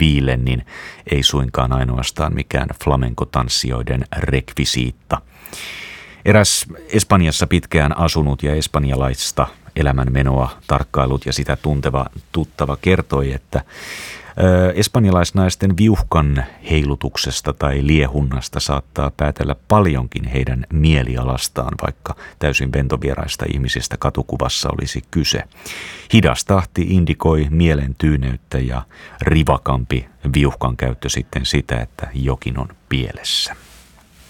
viille, niin ei suinkaan ainoastaan mikään flamenkotanssijoiden rekvisiitta. Eräs Espanjassa pitkään asunut ja espanjalaista elämänmenoa tarkkailut ja sitä tunteva tuttava kertoi, että espanjalaisnaisten viuhkan heilutuksesta tai liehunnasta saattaa päätellä paljonkin heidän mielialastaan, vaikka täysin ventovieraista ihmisistä katukuvassa olisi kyse. Hidas tahti indikoi mielen tyyneyttä ja rivakampi viuhkan käyttö sitten sitä, että jokin on pielessä.